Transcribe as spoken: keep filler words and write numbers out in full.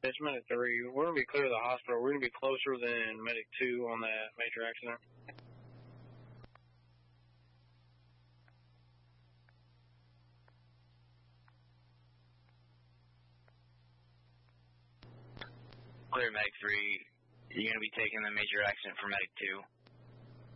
It's Medic three. We're going to be clear of the hospital. We're going to be closer than Medic two on that major accident. Clear Medic three. You're going to be taking the major accident for Medic two.